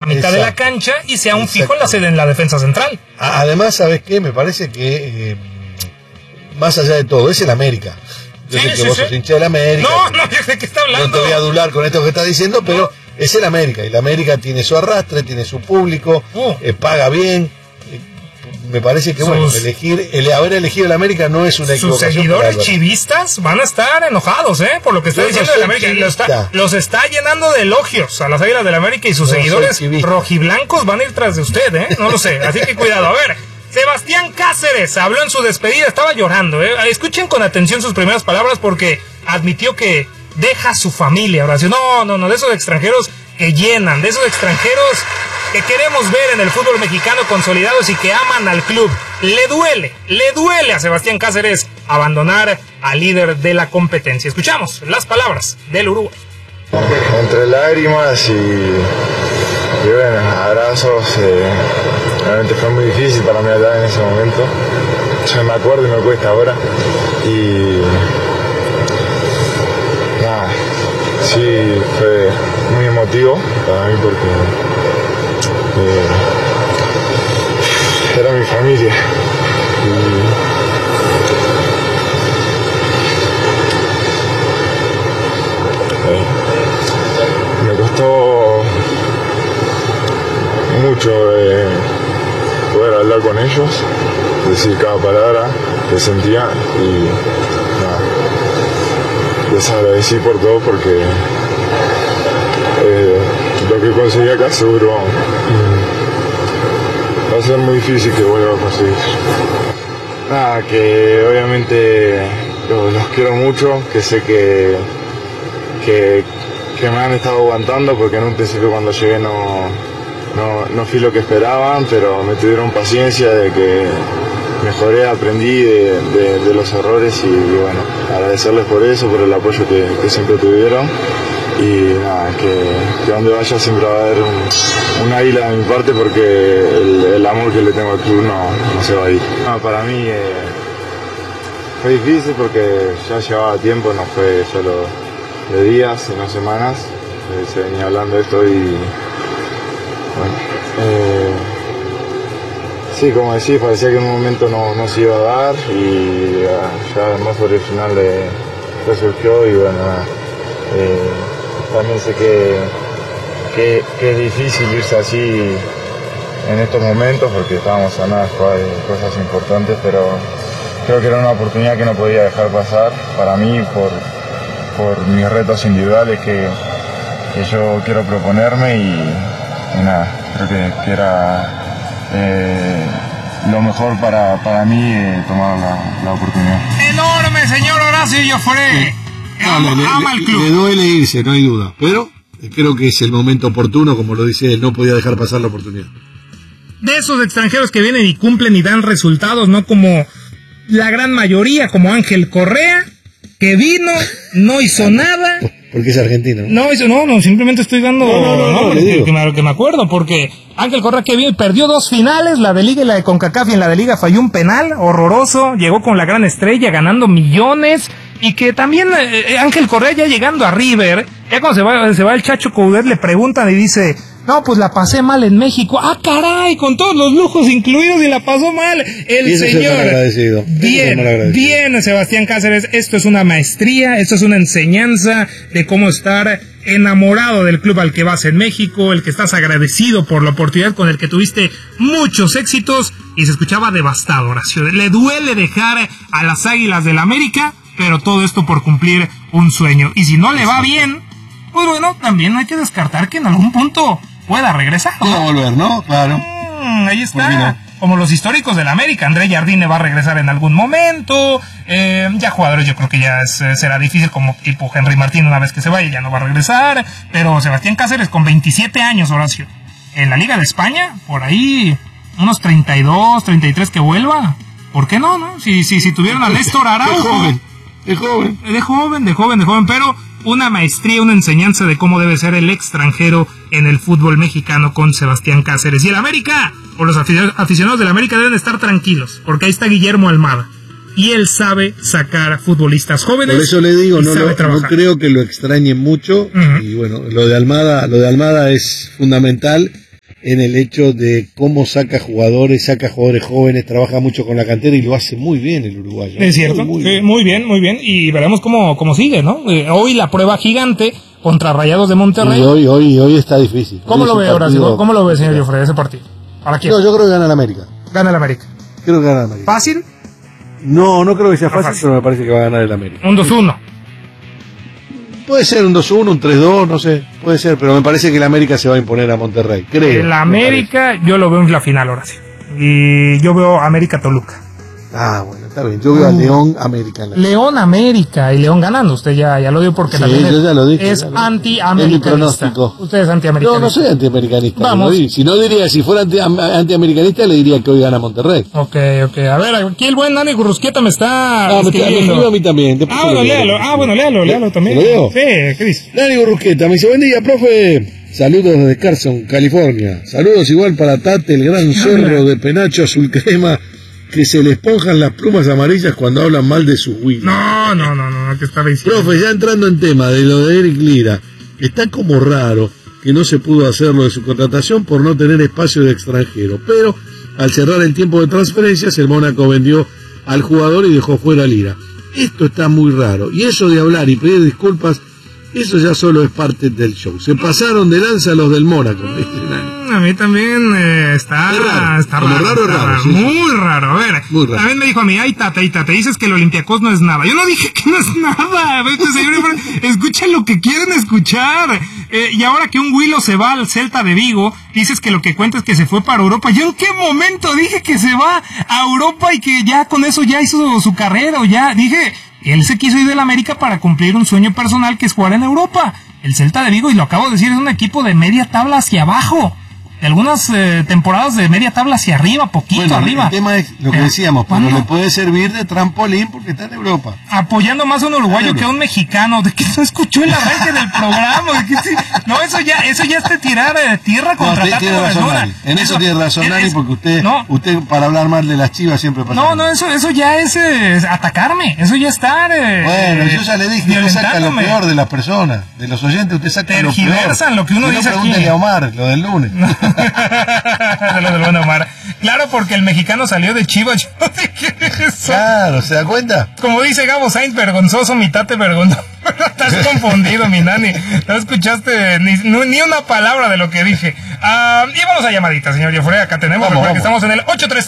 mitad de la cancha y sea un fijo en la defensa central. Además, ¿sabes qué? Me parece que más allá de todo, es el América. Yo sé que vos sos hincha del América. No, yo sé que está hablando. No te voy a adular con esto que estás diciendo, pero es el América. Y la América tiene su arrastre, tiene su público, paga bien. Me parece que haber elegido el América no es una equivocación. Sus seguidores chivistas van a estar enojados, porque lo que está diciendo el América. Los está llenando de elogios a las Águilas del América y sus seguidores rojiblancos van a ir tras de usted, no lo sé. Así que cuidado. A ver, Sebastián Cáceres habló en su despedida, estaba llorando, Escuchen con atención sus primeras palabras porque admitió que deja su familia. Ahora sí, no, de esos extranjeros que llenan, de esos extranjeros que queremos ver en el fútbol mexicano consolidados y que aman al club. Le duele a Sebastián Cáceres abandonar al líder de la competencia. Escuchamos las palabras del Uruguay. Entre lágrimas y bueno, abrazos, realmente fue muy difícil para mí hablar en ese momento. Yo me acuerdo y me cuesta ahora. Y nada, sí fue muy emotivo para mí porque era mi familia y me costó mucho poder hablar con ellos, decir cada palabra que sentía y nada, les agradecí por todo porque lo que conseguí acá seguro va a ser muy difícil que vuelva a conseguir. Nada, que obviamente los quiero mucho, que sé que me han estado aguantando porque en un principio cuando llegué no fui lo que esperaban, pero me tuvieron paciencia de que mejoré, aprendí de los errores y bueno, agradecerles por eso, por el apoyo que siempre tuvieron. Y nada, que donde vaya siempre va a haber un águila de mi parte porque el amor que le tengo al club no se va a ir. Para mí fue difícil porque ya llevaba tiempo, no fue solo de días, sino semanas. Se venía hablando de esto y bueno, sí, como decís, parecía que en un momento no se iba a dar y ya además por el final resurgió y bueno, también sé que es difícil irse así en estos momentos porque estábamos a nada de cosas importantes, pero creo que era una oportunidad que no podía dejar pasar para mí por mis retos individuales que yo quiero proponerme y nada, creo que era lo mejor para mí tomar la oportunidad. ¡Enorme, señor Horacio Joffre! Ama el club. Le duele irse, no hay duda, pero creo que es el momento oportuno, como lo dice él, no podía dejar pasar la oportunidad. De esos extranjeros que vienen y cumplen y dan resultados, no como la gran mayoría, como Ángel Correa, que vino, no hizo nada. Porque es argentino. No, simplemente estoy dando que me acuerdo, porque Ángel Correa que vino, perdió 2 finales, la de Liga y la de CONCACAF, y en la de Liga falló un penal horroroso, llegó con la gran estrella ganando millones. Y que también Ángel Correa ya llegando a River, ya cuando se va el Chacho Coudet le preguntan y dice, no, pues la pasé mal en México. ¡Ah, caray! Con todos los lujos incluidos y la pasó mal el señor. Bien, Sebastián Cáceres, esto es una maestría, esto es una enseñanza de cómo estar enamorado del club al que vas en México, el que estás agradecido por la oportunidad con el que tuviste muchos éxitos, y se escuchaba devastado, Horacio. Le duele dejar a las Águilas del América, pero todo esto por cumplir un sueño. Y si no le va bien, pues bueno, también hay que descartar que en algún punto pueda regresar. Puede volver, ¿no? Claro. Ahí está. Como los históricos del América, André Jardine va a regresar en algún momento. Ya jugadores yo creo que ya será difícil, como tipo Henry Martín, una vez que se vaya ya no va a regresar. Pero Sebastián Cáceres con 27 años, Horacio, en la Liga de España, por ahí unos 32, 33 que vuelva. ¿Por qué no? Si tuvieron a Néstor Araujo. De joven, pero una maestría, una enseñanza de cómo debe ser el extranjero en el fútbol mexicano con Sebastián Cáceres. Y el América, o los aficionados del América deben estar tranquilos, porque ahí está Guillermo Almada, y él sabe sacar futbolistas jóvenes. Por eso le digo, no creo que lo extrañe mucho. Y bueno, lo de Almada es fundamental. en el hecho de cómo saca jugadores jóvenes, trabaja mucho con la cantera y lo hace muy bien el uruguayo. Es cierto, muy bien, y veremos cómo sigue, ¿no? Hoy la prueba gigante contra Rayados de Monterrey. Y hoy está difícil. ¿Cómo lo ve, Horacio? ¿Cómo lo ve, señor Giuffre, ese partido? ¿Para quién? No, yo creo que gana el América. Gana el América. Creo que gana el América. ¿Fácil? No creo que sea fácil, pero me parece que va a ganar el América. Un 2-1. Puede ser un 2-1, un 3-2, no sé, puede ser, pero me parece que el América se va a imponer a Monterrey, creo. El América yo lo veo en la final, Horacio. Y yo veo América-Toluca. Ah, bueno, está bien. Yo veo a León América. León América y León ganando. Usted ya lo dio porque sí, también yo ya lo dije, es antiamericanista. Usted es antiamericanista. No soy antiamericanista. Vamos. Si no diría, si fuera antiamericanista, le diría que hoy gana Monterrey. Ok. A ver, aquí el buen Dani Gurrusquieta me está me escribió a mí también. Léalo también. ¿Lo leo? Sí, ¿qué dice? Dani Gurrusquieta me dice, buen día, profe. Saludos desde Carson, California. Saludos igual para Tate, el gran zorro de penacho azul crema, que se le esponjan las plumas amarillas cuando hablan mal de su Willy. No, que estaba diciendo. Profe, ya entrando en tema de lo de Eric Lira, está como raro que no se pudo hacer lo de su contratación por no tener espacio de extranjero, pero al cerrar el tiempo de transferencias, el Mónaco vendió al jugador y dejó fuera a Lira. Esto está muy raro, y eso de hablar y pedir disculpas, eso ya solo es parte del show. Se pasaron de lanza los del Mónaco. A mí también está raro. Muy raro. A ver, también me dijo a mí, ay, Tate, dices que el Olympiacos no es nada. Yo no dije que no es nada. Escuchen lo que quieren escuchar. Y ahora que un Willow se va al Celta de Vigo, dices que lo que cuenta es que se fue para Europa. ¿Yo en qué momento dije que se va a Europa y que ya con eso ya hizo su carrera? O ya dije, él se quiso ir del América para cumplir un sueño personal que es jugar en Europa. El Celta de Vigo, y lo acabo de decir, es un equipo de media tabla hacia abajo. De algunas temporadas de media tabla hacia arriba, poquito arriba. El tema es lo que decíamos, pero le puede servir de trampolín porque está en Europa. Apoyando más a un uruguayo que a un mexicano. ¿De qué no escuchó el arranque del programa? No, eso ya es de tirar tierra contra Tati Verduna. En eso tiene razón, Dani, porque usted para hablar mal de las Chivas siempre pasa. No, eso ya es atacarme. Eso ya está. Bueno, yo ya le dije, usted saca lo peor de las personas, de los oyentes, usted saca lo peor. Lo que uno dice aquí. Pregúntele a Omar, lo del lunes. Lo del buen Omar. Claro, porque el mexicano salió de Chivas. Yo no sé qué es eso. Claro, ¿se da cuenta? Como dice Gabo Sainz, vergonzoso, mi Tate vergonzoso. Estás confundido, mi Nani. No escuchaste ni una palabra de lo que dije. Y vamos a llamadita, señor Giuffre. Acá tenemos, que estamos en el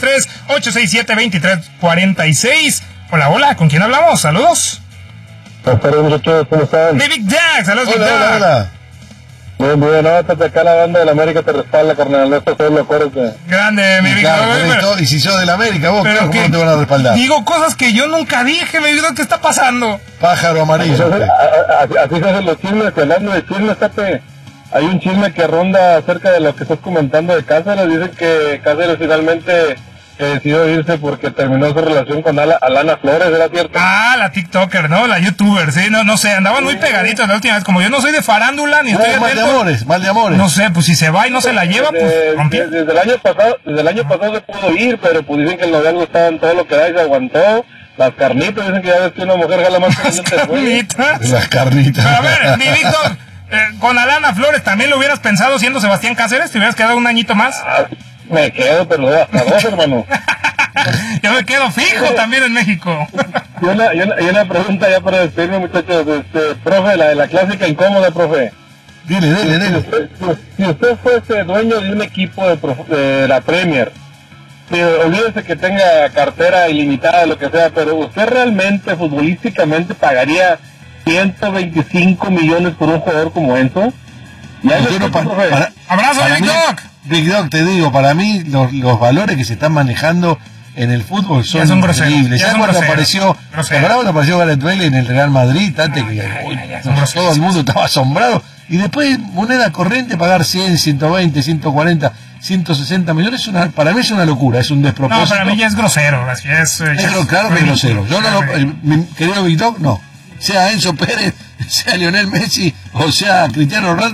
833-867-2346. Hola, ¿con quién hablamos? Saludos. Buenas muchachos, ¿cómo están? De Big Jack, saludos. Hola. Muy bien, acá la banda de la América te respalda, carnal, no estás solo, acuérdate. Grande, mi Big Jack. Y si sos de la América, vos, ¿cómo te van a respaldar? Digo cosas que yo nunca dije, mi vida, ¿qué está pasando? Pájaro amarillo. Así se hacen los chismes, hablando de chismes, Tate. Hay un chisme que ronda acerca de lo que estás comentando de Cáceres. Dicen que Cáceres finalmente decidió irse porque terminó su relación con Alana Flores, ¿era cierto? La TikToker, ¿no? La YouTuber, sí, no sé, andaban muy pegaditos la última vez. Como yo no soy de farándula, ni estoy atento. Mal de amores. No sé, pues si se va y no se la lleva, pues rompió. Desde el año pasado se pudo ir, pero pues dicen que el noviazgo estaba en todo lo que da y se aguantó. Las carnitas, dicen que ya ves que una mujer jala más Las carnitas. A ver, mi Víctor, con Alana Flores, ¿también lo hubieras pensado siendo Sebastián Cáceres? ¿Te hubieras quedado un añito más? Me quedo, pero hasta dos, hermano. Yo me quedo fijo también en México. Y una pregunta ya para despedirme, muchachos. Profe, la clásica incómoda, profe. Dile. Si usted fuese dueño de un equipo de la Premier, olvídese que tenga cartera ilimitada, lo que sea, pero usted realmente, futbolísticamente, pagaría 125 millones por un jugador como Enzo. Abrazo, Big Dog. Big Dog, te digo, para mí los valores que se están manejando en el fútbol son increíbles. Ya cuando apareció Gareth Bale en el Real Madrid, todo el mundo estaba asombrado. Y después, moneda corriente, pagar 100, 120, 140, 160 millones, para mí es una locura, es un despropósito. No, para mí ya es grosero. Claro que es grosero. Yo mi querido Big Dog, no. Sea Enzo Pérez, sea Lionel Messi o sea Cristiano Ronaldo,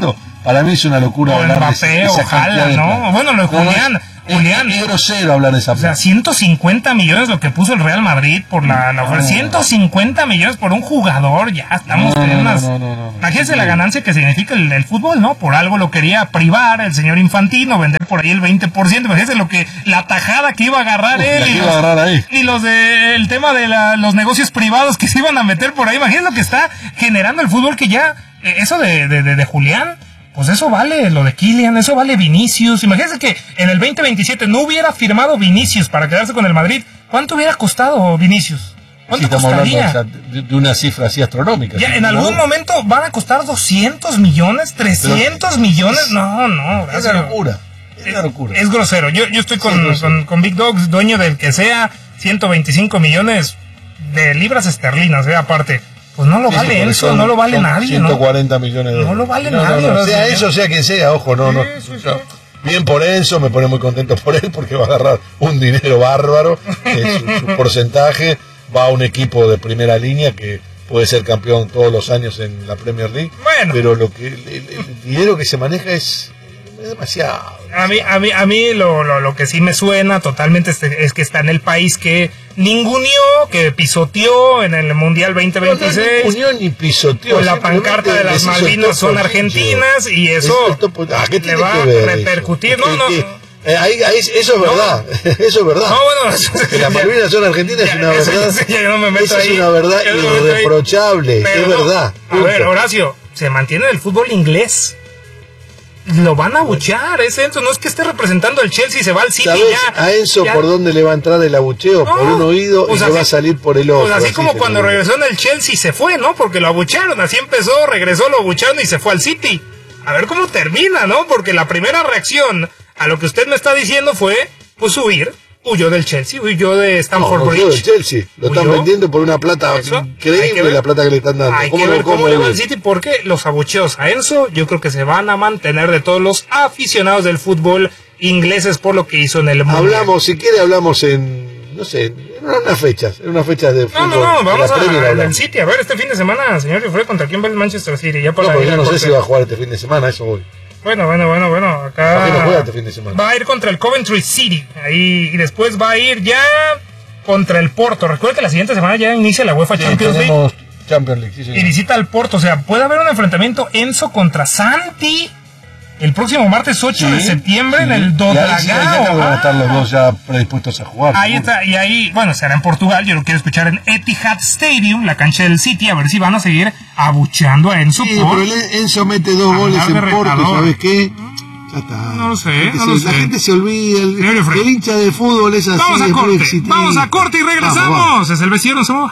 Para mí es una locura. O Mbappé, ojalá, ¿no? Bueno, lo de Julián. Es grosero hablar de esa plata. O sea, 150 millones lo que puso el Real Madrid por la 150 millones por un jugador, ya estamos teniendo unas... Imagínense la ganancia que significa el fútbol, ¿no? Por algo lo quería privar el señor Infantino, vender por ahí el 20%, imagínense la tajada que iba a agarrar él y los de el tema de los negocios privados que se iban a meter por ahí, imagínense lo que está generando el fútbol, que ya, eso de Julián, pues eso vale, lo de Kylian, eso vale Vinicius. Imagínense que en el 2027 no hubiera firmado Vinicius para quedarse con el Madrid. ¿Cuánto hubiera costado Vinicius? ¿Cuánto costaría? De una cifra así astronómica. Ya, en algún momento van a costar 200 millones, 300 millones. No. Es una locura. Es grosero. Yo estoy con Big Dogs, dueño del que sea, 125 millones de libras esterlinas, aparte. Pues no lo vale Enzo, no lo vale nadie, 140 millones de dólares. No lo vale nadie. Sea eso, sea quien sea, ojo, sí. Bien por Enzo, me pone muy contento por él, porque va a agarrar un dinero bárbaro, su porcentaje va a un equipo de primera línea que puede ser campeón todos los años en la Premier League, pero el dinero que se maneja es demasiado. A mí lo que sí me suena totalmente es que está en el país que ninguneó, que pisoteó en el Mundial 2026. No ninguneó ni pisoteó. Con la pancarta de las Malvinas son argentinas y eso le va a repercutir. Eso es verdad. Eso es verdad. Que las Malvinas son argentinas es una verdad. Eso es una verdad irreprochable. Es verdad. A ver, Horacio, se mantiene el fútbol inglés. Lo van a abuchear, Enzo, no es que esté representando al Chelsea y se va al City. ¿Sabes a Enzo por dónde le va a entrar el abucheo? Por un oído y le va a salir por el otro. Pues así como cuando regresó en el Chelsea se fue, ¿no? Porque lo abuchearon, así empezó, regresó, lo abuchearon y se fue al City. A ver cómo termina, ¿no? Porque la primera reacción a lo que usted me está diciendo fue, pues huyó del Chelsea, huyó de Stamford Bridge. Huyó del Chelsea, lo están vendiendo por una plata increíble, la plata que le están dando. Hay que ver cómo le va al City, porque los abucheos a Enzo yo creo que se van a mantener de todos los aficionados del fútbol ingleses por lo que hizo en el Mundial. Si quiere hablamos en unas fechas de fútbol. No, vamos a el City, a ver este fin de semana, señor Jeffrey, ¿contra quién va el Manchester City? Yo no sé si va a jugar este fin de semana, eso voy. Bueno, acá no juega este fin de semana. Va a ir contra el Coventry City, ahí, y después va a ir ya contra el Porto. Recuerda que la siguiente semana ya inicia la UEFA Champions League. Champions League, sí. Y visita al Porto, o sea, puede haber un enfrentamiento Enzo contra Santi el próximo martes 8 de septiembre en el Dodragao. Van a estar los dos ya predispuestos a jugar. Ahí está, y ahí, será en Portugal, yo lo quiero escuchar en Etihad Stadium, la cancha del City, a ver si van a seguir abucheando a Enzo. Pero Enzo mete 2 goles en Porto, ¿sabes qué? Ya está. No lo sé. La gente se olvida, el hincha de fútbol es así. Vamos a corte y regresamos. Vamos. Es el vecino, somos.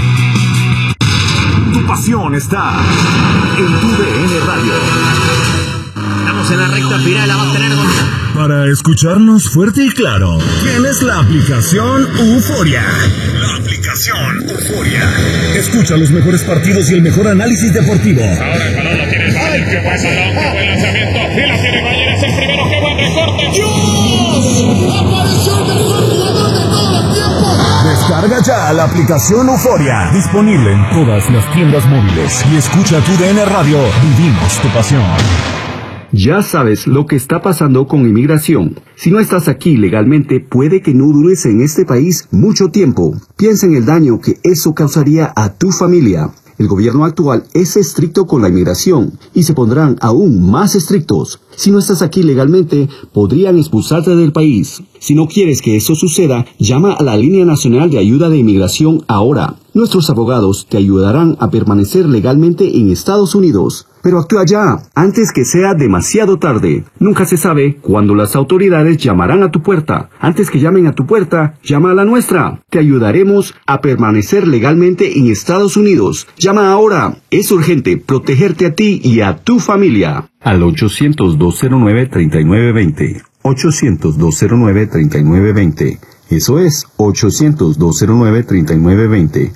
Tu pasión está en tu DN Radio. Estamos en la recta final, la va a tener Para escucharnos fuerte y claro, tienes la aplicación Euforia. La aplicación Euforia. Escucha los mejores partidos y el mejor análisis deportivo. Ahora el balón lo tiene el Madrid, que fue Salón, que buen lanzamiento, y la tiene Mayer, es el primero, que buen recorte. ¡Dios! ¡Apareció el mejor jugador de todos los tiempos! Descarga ya la aplicación Euforia. Disponible en todas las tiendas móviles. Y escucha tu DN Radio. Vivimos tu pasión. Ya sabes lo que está pasando con inmigración. Si no estás aquí legalmente, puede que no dures en este país mucho tiempo. Piensa en el daño que eso causaría a tu familia. El gobierno actual es estricto con la inmigración y se pondrán aún más estrictos. Si no estás aquí legalmente, podrían expulsarte del país. Si no quieres que eso suceda, llama a la Línea Nacional de Ayuda de Inmigración ahora. Nuestros abogados te ayudarán a permanecer legalmente en Estados Unidos. Pero actúa ya, antes que sea demasiado tarde. Nunca se sabe cuándo las autoridades llamarán a tu puerta. Antes que llamen a tu puerta, llama a la nuestra. Te ayudaremos a permanecer legalmente en Estados Unidos. Llama ahora. Es urgente protegerte a ti y a tu familia. Al 800-209-3920. 800-209-3920. Eso es 800-209-3920.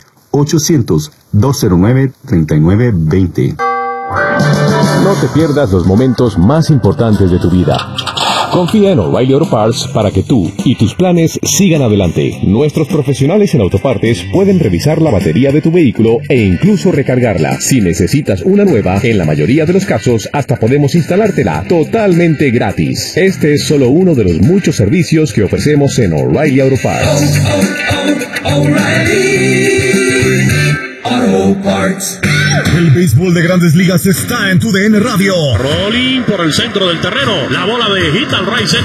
800-209-3920. No te pierdas los momentos más importantes de tu vida. Confía en O'Reilly Auto Parts para que tú y tus planes sigan adelante. Nuestros profesionales en autopartes pueden revisar la batería de tu vehículo e incluso recargarla. Si necesitas una nueva, en la mayoría de los casos hasta podemos instalártela totalmente gratis. Este es solo uno de los muchos servicios que ofrecemos en O'Reilly Auto Parts. Auto Parts. El béisbol de Grandes Ligas está en tu DN Radio. Rolling por el centro del terreno. La bola de hit al right center.